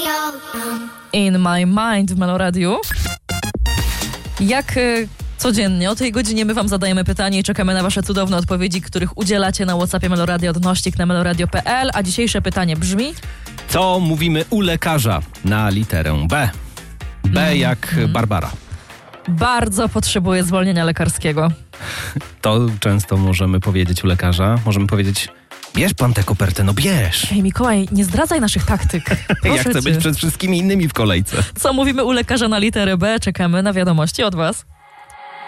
In My Mind w Meloradiu. Jak codziennie o tej godzinie my wam zadajemy pytanie i czekamy na wasze cudowne odpowiedzi, których udzielacie na WhatsAppie Meloradio odnośnik na meloradio.pl. A dzisiejsze pytanie brzmi: Co mówimy u lekarza na literę B? B jak Barbara. Bardzo potrzebuję zwolnienia lekarskiego. To często możemy powiedzieć u lekarza. Możemy powiedzieć: bierz pan tę kopertę, no bierz. Ej, Mikołaj, nie zdradzaj naszych taktyk. Ja chcę być przed wszystkimi innymi w kolejce. Co mówimy u lekarza na literę B? Czekamy na wiadomości od was.